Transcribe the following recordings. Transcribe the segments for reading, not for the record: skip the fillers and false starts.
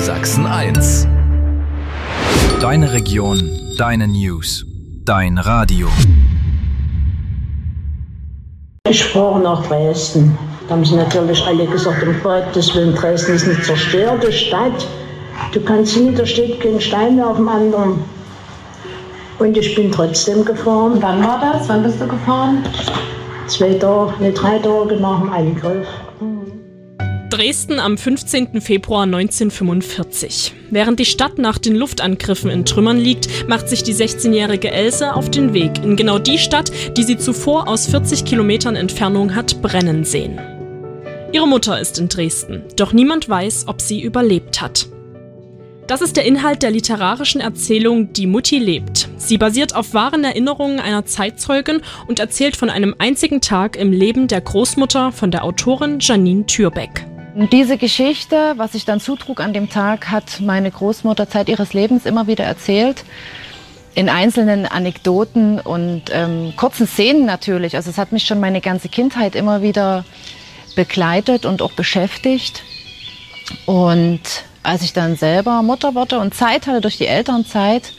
Sachsen 1. Deine Region, deine News, dein Radio. Ich fahre nach Dresden. Da haben sie natürlich alle gesagt, um Gottes Willen, Dresden ist eine zerstörte Stadt. Du kannst in der Stadt keinen Stein mehr auf dem anderen. Und ich bin trotzdem gefahren. Wann war das? Wann bist du gefahren? 3 Tage nach dem Angriff. Dresden am 15. Februar 1945. Während die Stadt nach den Luftangriffen in Trümmern liegt, macht sich die 16-jährige Else auf den Weg in genau die Stadt, die sie zuvor aus 40 Kilometern Entfernung hat brennen sehen. Ihre Mutter ist in Dresden, doch niemand weiß, ob sie überlebt hat. Das ist der Inhalt der literarischen Erzählung Die Mutti lebt. Sie basiert auf wahren Erinnerungen einer Zeitzeugin und erzählt von einem einzigen Tag im Leben der Großmutter von der Autorin Janine Türbeck. Diese Geschichte, was sich dann zutrug an dem Tag, hat meine Großmutter Zeit ihres Lebens immer wieder erzählt. In einzelnen Anekdoten und kurzen Szenen natürlich. Also es hat mich schon meine ganze Kindheit immer wieder begleitet und auch beschäftigt. Und als ich dann selber Mutter wurde und Zeit hatte durch die Elternzeit,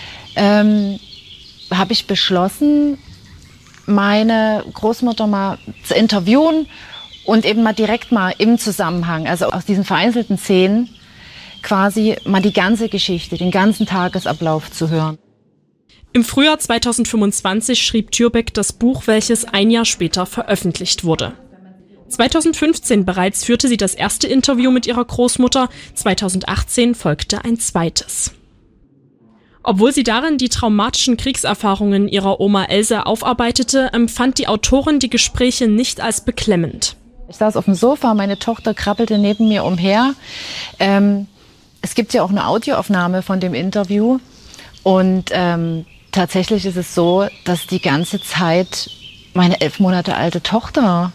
habe ich beschlossen, meine Großmutter mal zu interviewen und eben mal direkt mal im Zusammenhang, also aus diesen vereinzelten Szenen, quasi mal die ganze Geschichte, den ganzen Tagesablauf zu hören. Im Frühjahr 2025 schrieb Türbeck das Buch, welches ein Jahr später veröffentlicht wurde. 2015 bereits führte sie das erste Interview mit ihrer Großmutter, 2018 folgte ein zweites. Obwohl sie darin die traumatischen Kriegserfahrungen ihrer Oma Else aufarbeitete, empfand die Autorin die Gespräche nicht als beklemmend. Ich saß auf dem Sofa, meine Tochter krabbelte neben mir umher. Es gibt ja auch eine Audioaufnahme von dem Interview und tatsächlich ist es so, dass die ganze Zeit meine 11 Monate alte Tochter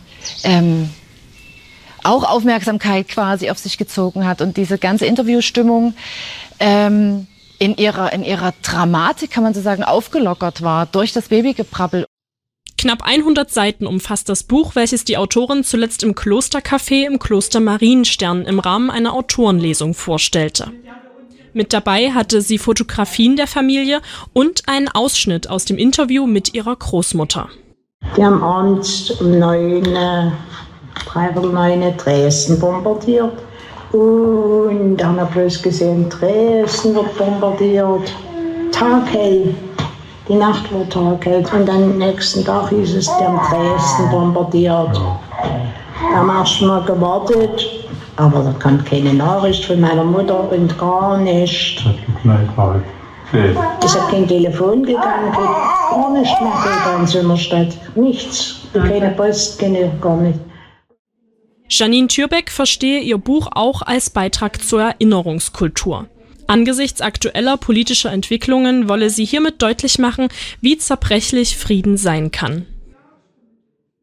auch Aufmerksamkeit quasi auf sich gezogen hat und diese ganze Interviewstimmung in ihrer Dramatik, kann man so sagen, aufgelockert war durch das Babygeprabbel. Knapp 100 Seiten umfasst das Buch, welches die Autorin zuletzt im Klostercafé im Kloster Marienstern im Rahmen einer Autorenlesung vorstellte. Mit dabei hatte sie Fotografien der Familie und einen Ausschnitt aus dem Interview mit ihrer Großmutter. Die haben abends um 3:09 Dresden bombardiert. Und da haben wir bloß gesehen, Dresden wird bombardiert. Taghell. Die Nacht war taghell. Und dann am nächsten Tag hieß es, die haben Dresden bombardiert. Da haben wir erst mal gewartet. Aber da kam keine Nachricht von meiner Mutter und gar nichts. Es hat kein Telefon gegangen, gar nicht mehr in so einer Stadt. Nichts. Keine Post, gar nicht. Janine Türbeck verstehe ihr Buch auch als Beitrag zur Erinnerungskultur. Angesichts aktueller politischer Entwicklungen wolle sie hiermit deutlich machen, wie zerbrechlich Frieden sein kann.